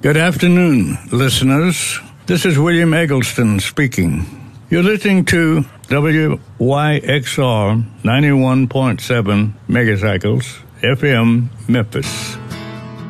Good afternoon, listeners. This is William Eggleston speaking. You're listening to WYXR 91.7 megacycles, FM, Memphis.